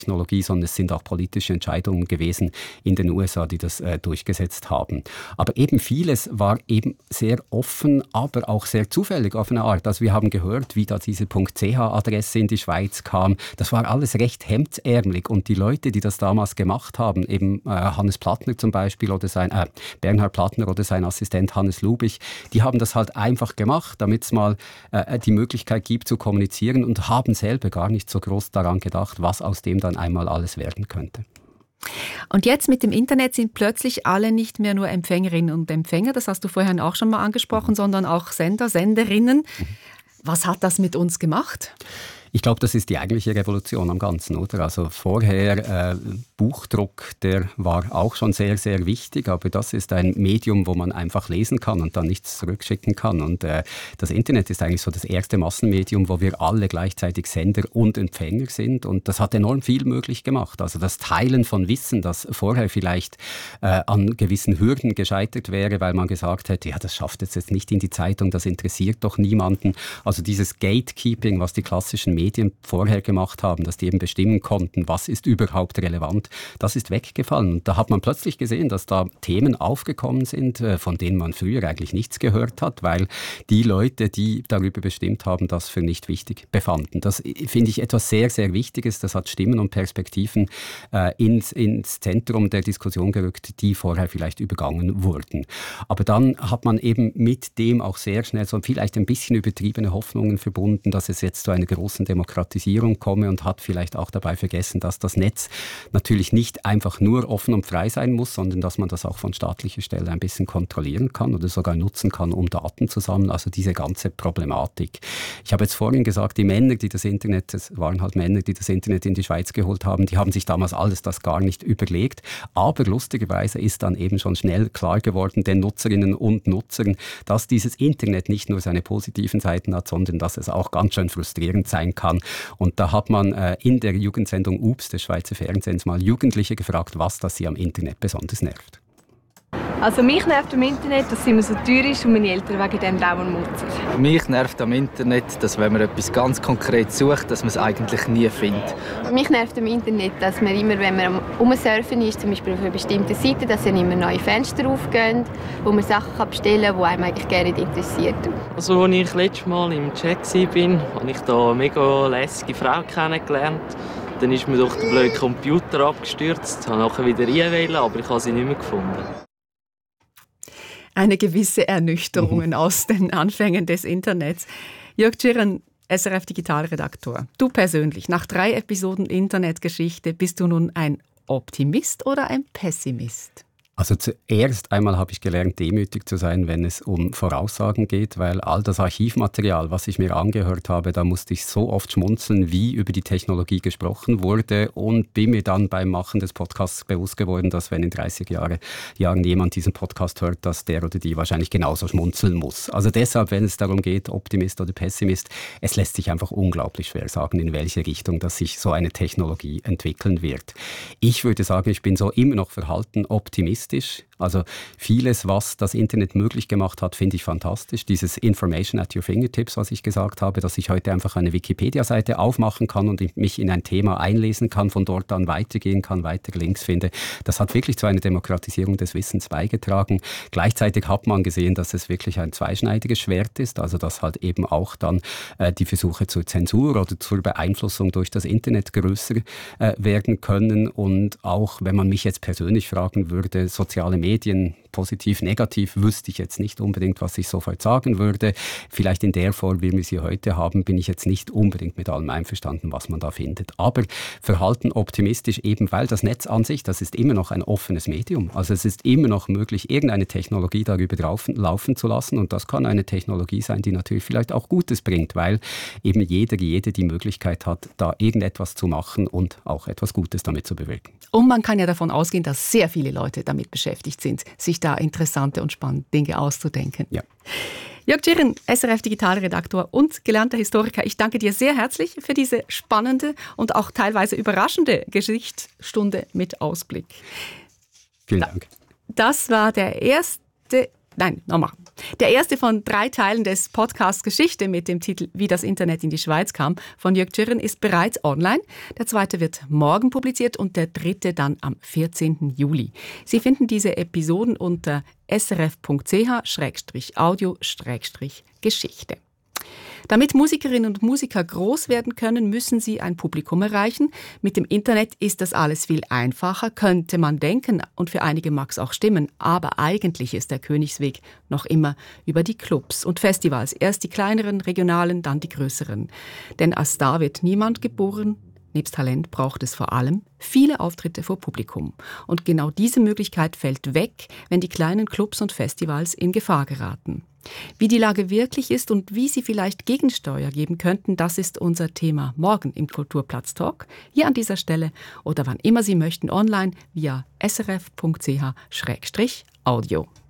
Technologie, sondern es sind auch politische Entscheidungen gewesen in den USA, die das durchgesetzt haben. Aber eben vieles war eben sehr offen, aber auch sehr zufällig auf eine Art. Also wir haben gehört, wie da diese .ch-Adresse in die Schweiz kam. Das war alles recht hemdsärmelig und die Leute, die das damals gemacht haben, eben Hannes Plattner zum Beispiel oder Bernhard Plattner oder sein Assistent Hannes Lubich, die haben das halt einfach gemacht, damit es mal die Möglichkeit gibt zu kommunizieren und haben selber gar nicht so groß daran gedacht, was aus dem dann einmal alles werden könnte. Und jetzt mit dem Internet sind plötzlich alle nicht mehr nur Empfängerinnen und Empfänger, das hast du vorhin auch schon mal angesprochen, sondern auch Sender, Senderinnen. Was hat das mit uns gemacht? Ich glaube, das ist die eigentliche Revolution am Ganzen, oder? Also vorher Buchdruck, der war auch schon sehr, sehr wichtig, aber das ist ein Medium, wo man einfach lesen kann und dann nichts zurückschicken kann. Und das Internet ist eigentlich so das erste Massenmedium, wo wir alle gleichzeitig Sender und Empfänger sind und das hat enorm viel möglich gemacht. Also das Teilen von Wissen, das vorher vielleicht an gewissen Hürden gescheitert wäre, weil man gesagt hätte, ja, das schafft jetzt nicht in die Zeitung, das interessiert doch niemanden. Also dieses Gatekeeping, was die klassischen Medien vorher gemacht haben, dass die eben bestimmen konnten, was ist überhaupt relevant, das ist weggefallen. Und da hat man plötzlich gesehen, dass da Themen aufgekommen sind, von denen man früher eigentlich nichts gehört hat, weil die Leute, die darüber bestimmt haben, das für nicht wichtig befanden. Das finde ich etwas sehr, sehr Wichtiges. Das hat Stimmen und Perspektiven ins Zentrum der Diskussion gerückt, die vorher vielleicht übergangen wurden. Aber dann hat man eben mit dem auch sehr schnell so vielleicht ein bisschen übertriebene Hoffnungen verbunden, dass es jetzt zu einer großen Demokratisierung komme und hat vielleicht auch dabei vergessen, dass das Netz natürlich nicht einfach nur offen und frei sein muss, sondern dass man das auch von staatlicher Stelle ein bisschen kontrollieren kann oder sogar nutzen kann, um Daten zu sammeln. Also diese ganze Problematik. Ich habe jetzt vorhin gesagt, die Männer, die das Internet, es waren halt Männer, die das Internet in die Schweiz geholt haben, die haben sich damals alles das gar nicht überlegt. Aber lustigerweise ist dann eben schon schnell klar geworden, den Nutzerinnen und Nutzern, dass dieses Internet nicht nur seine positiven Seiten hat, sondern dass es auch ganz schön frustrierend sein kann. Und da hat man in der Jugendsendung Ups des Schweizer Fernsehens mal Jugendliche gefragt, was das sie am Internet besonders nervt. Also mich nervt am Internet, dass es immer so teuer ist und meine Eltern wegen dem dauernd nutzen. Mich nervt am Internet, dass wenn man etwas ganz konkret sucht, dass man es eigentlich nie findet. Mich nervt am Internet, dass man immer, wenn man am Umsurfen ist, zum Beispiel auf einer bestimmten Seite, dass dann immer neue Fenster aufgehen, wo man Sachen bestellen kann, die einem eigentlich gerne interessiert. Also als ich letztes Mal im Chat war, habe ich da eine mega lässige Frau kennengelernt. Dann ist mir durch den blöden Computer abgestürzt. Ich wollte nachher wieder rein, aber ich habe sie nicht mehr gefunden. Eine gewisse Ernüchterung aus den Anfängen des Internets. Jörg Tschirren, SRF Digitalredaktor. Du persönlich, nach 3 Episoden Internetgeschichte, bist du nun ein Optimist oder ein Pessimist? Also zuerst einmal habe ich gelernt, demütig zu sein, wenn es um Voraussagen geht, weil all das Archivmaterial, was ich mir angehört habe, da musste ich so oft schmunzeln, wie über die Technologie gesprochen wurde und bin mir dann beim Machen des Podcasts bewusst geworden, dass wenn in 30 Jahren jemand diesen Podcast hört, dass der oder die wahrscheinlich genauso schmunzeln muss. Also deshalb, wenn es darum geht, Optimist oder Pessimist, es lässt sich einfach unglaublich schwer sagen, in welche Richtung dass sich so eine Technologie entwickeln wird. Ich würde sagen, ich bin so immer noch verhalten optimistisch. Also vieles, was das Internet möglich gemacht hat, finde ich fantastisch. Dieses Information at your fingertips, was ich gesagt habe, dass ich heute einfach eine Wikipedia-Seite aufmachen kann und mich in ein Thema einlesen kann, von dort an weitergehen kann, weitere Links finde. Das hat wirklich zu einer Demokratisierung des Wissens beigetragen. Gleichzeitig hat man gesehen, dass es wirklich ein zweischneidiges Schwert ist, also dass halt eben auch dann die Versuche zur Zensur oder zur Beeinflussung durch das Internet größer werden können. Und auch, wenn man mich jetzt persönlich fragen würde, soziale Medien, positiv, negativ, wüsste ich jetzt nicht unbedingt, was ich sofort sagen würde. Vielleicht in der Form, wie wir sie heute haben, bin ich jetzt nicht unbedingt mit allem einverstanden, was man da findet. Aber verhalten optimistisch, eben weil das Netz an sich, das ist immer noch ein offenes Medium. Also es ist immer noch möglich, irgendeine Technologie darüber laufen zu lassen. Und das kann eine Technologie sein, die natürlich vielleicht auch Gutes bringt, weil eben jede die Möglichkeit hat, da irgendetwas zu machen und auch etwas Gutes damit zu bewirken. Und man kann ja davon ausgehen, dass sehr viele Leute damit beschäftigt sind, sich da interessante und spannende Dinge auszudenken. Ja. Jörg Tschirren, SRF Digitalredaktor und gelernter Historiker, ich danke dir sehr herzlich für diese spannende und auch teilweise überraschende Geschichtsstunde mit Ausblick. Vielen Dank. Das war der erste... Nein, nochmal. Der erste von 3 Teilen des Podcasts Geschichte mit dem Titel Wie das Internet in die Schweiz kam von Jörg Tschirren ist bereits online. Der zweite wird morgen publiziert und der dritte dann am 14. Juli. Sie finden diese Episoden unter srf.ch/audio/Geschichte. Damit Musikerinnen und Musiker groß werden können, müssen sie ein Publikum erreichen. Mit dem Internet ist das alles viel einfacher, könnte man denken, und für einige mag es auch stimmen. Aber eigentlich ist der Königsweg noch immer über die Clubs und Festivals. Erst die kleineren, regionalen, dann die größeren. Denn als Star wird niemand geboren. Nebst Talent braucht es vor allem viele Auftritte vor Publikum. Und genau diese Möglichkeit fällt weg, wenn die kleinen Clubs und Festivals in Gefahr geraten. Wie die Lage wirklich ist und wie sie vielleicht Gegensteuer geben könnten, das ist unser Thema morgen im Kulturplatz Talk, hier an dieser Stelle oder wann immer Sie möchten online via srf.ch/audio.